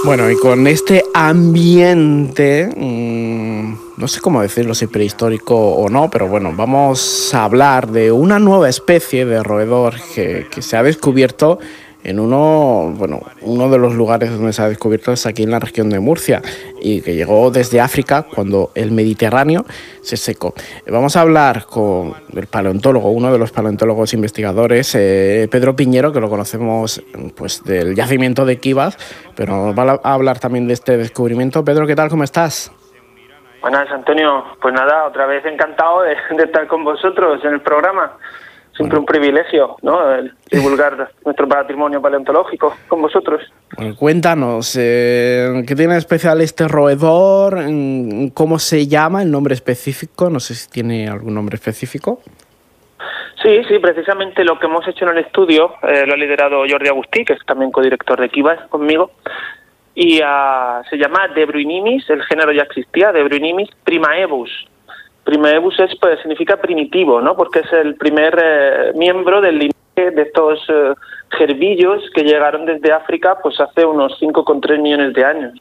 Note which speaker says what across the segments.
Speaker 1: Bueno, y con este ambiente, no sé cómo decirlo, si prehistórico o no, pero bueno, vamos a hablar de una nueva especie de roedor que se ha descubierto en uno de los lugares donde se ha descubierto es aquí en la región de Murcia y que llegó desde África cuando el Mediterráneo se secó. Vamos a hablar con el paleontólogo, uno de los paleontólogos investigadores, Pedro Piñero, que lo conocemos pues del yacimiento de Kivas, pero nos va a hablar también de este descubrimiento. Pedro, ¿qué tal? ¿Cómo estás?
Speaker 2: Buenas, Antonio. Pues nada, otra vez encantado de estar con vosotros en el programa. Siempre un privilegio, ¿no? El divulgar nuestro patrimonio paleontológico con vosotros.
Speaker 1: Bueno, cuéntanos, ¿qué tiene de especial este roedor? ¿Cómo se llama? ¿El nombre específico? No sé si tiene algún nombre específico.
Speaker 2: Sí, precisamente lo que hemos hecho en el estudio lo ha liderado Jordi Agustí, que es también codirector de Kivas conmigo, y se llama Debruinimis, el género ya existía, Debruinimis primaevus. Primaevus significa primitivo, ¿no? Porque es el primer miembro del linaje de estos gerbillos que llegaron desde África pues hace unos 5,3 millones de años.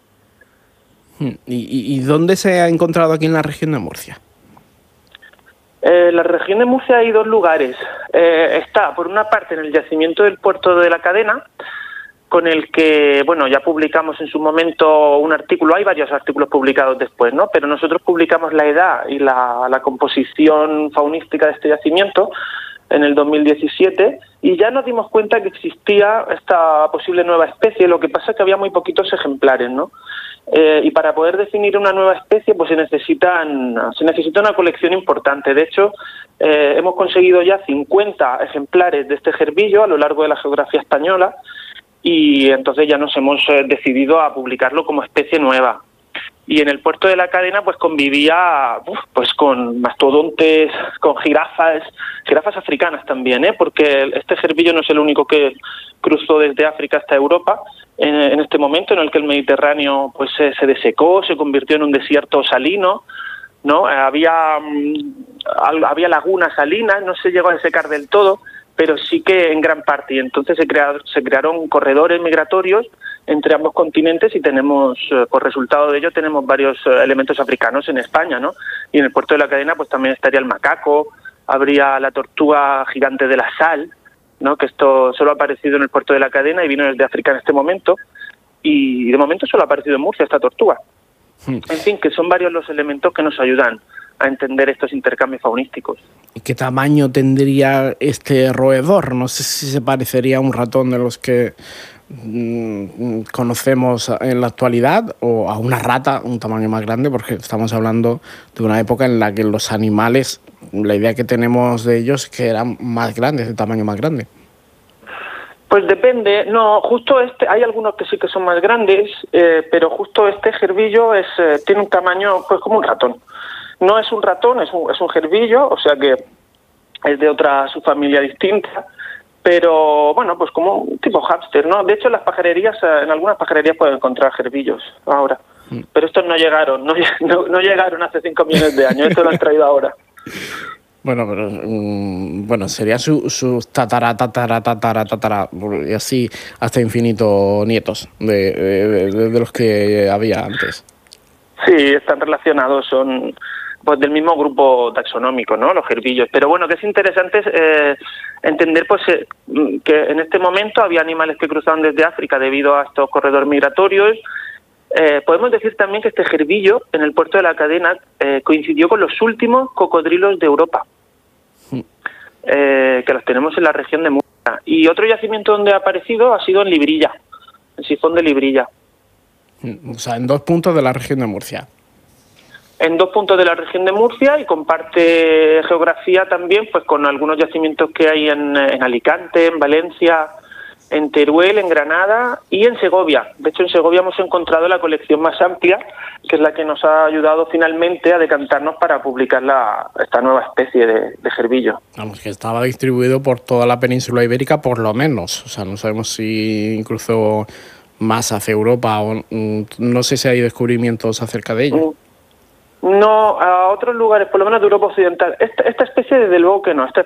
Speaker 1: ¿Y dónde se ha encontrado aquí en la región de Murcia?
Speaker 2: La región de Murcia hay dos lugares. Está, por una parte, en el yacimiento del puerto de la Cadena, con el que, bueno, ya publicamos en su momento un artículo, hay varios artículos publicados después, ¿no? Pero nosotros publicamos la edad y la composición faunística de este yacimiento en el 2017 y ya nos dimos cuenta que existía esta posible nueva especie, lo que pasa es que había muy poquitos ejemplares, ¿no? Y para poder definir una nueva especie pues se necesita una colección importante. De hecho, hemos conseguido ya 50 ejemplares de este gerbillo a lo largo de la geografía española, y entonces ya nos hemos decidido a publicarlo como especie nueva. Y en el puerto de la Cadena pues convivía pues con mastodontes, con jirafas africanas también, porque este gerbillo no es el único que cruzó desde África hasta Europa en este momento en el que el Mediterráneo pues se desecó, se convirtió en un desierto salino, ¿no? Había lagunas salinas, no se llegó a secar del todo, pero sí que en gran parte, y entonces se crearon corredores migratorios entre ambos continentes y tenemos, por resultado de ello, tenemos varios elementos africanos en España, ¿no? Y en el puerto de la Cadena pues también estaría el macaco, habría la tortuga gigante de la sal, ¿no? Que esto solo ha aparecido en el puerto de la Cadena y vino desde África en este momento, y de momento solo ha aparecido en Murcia esta tortuga. En fin, que son varios los elementos que nos ayudan a entender estos intercambios faunísticos.
Speaker 1: ¿Y qué tamaño tendría este roedor? No sé si se parecería a un ratón de los que conocemos en la actualidad o a una rata, un tamaño más grande, porque estamos hablando de una época en la que los animales, la idea que tenemos de ellos es que eran más grandes, de tamaño más grande.
Speaker 2: Pues depende, no, justo hay algunos que sí que son más grandes, pero justo este gerbillo tiene un tamaño pues como un ratón. No es un ratón, es un gerbillo, o sea que es de otra subfamilia distinta, pero bueno, pues como un tipo hámster, ¿no? De hecho, en algunas pajarerías pueden encontrar gerbillos ahora, pero estos no llegaron hace 5 millones de años, estos lo han traído ahora.
Speaker 1: Bueno, pero sería sus tatara, y así hasta infinito nietos de los que había antes.
Speaker 2: Sí, están relacionados, son pues del mismo grupo taxonómico, ¿no? Los gerbillos. Pero bueno, que es interesante entender pues que en este momento había animales que cruzaban desde África debido a estos corredores migratorios. Podemos decir también que este gerbillo en el puerto de la Cadena coincidió con los últimos cocodrilos de Europa, que los tenemos en la región de Murcia. Y otro yacimiento donde ha aparecido ha sido en Librilla, en Sifón de Librilla.
Speaker 1: O sea, en 2 puntos de la región de Murcia.
Speaker 2: En 2 puntos de la región de Murcia y comparte geografía también pues con algunos yacimientos que hay en Alicante, en Valencia, en Teruel, en Granada y en Segovia. De hecho, en Segovia hemos encontrado la colección más amplia, que es la que nos ha ayudado finalmente a decantarnos para publicar esta nueva especie de gerbillo.
Speaker 1: Vamos, que estaba distribuido por toda la península ibérica, por lo menos. O sea, no sabemos si incluso más hacia Europa o no sé si hay descubrimientos acerca de ello.
Speaker 2: No, a otros lugares, por lo menos de Europa Occidental. Esta especie, desde luego que no. Esta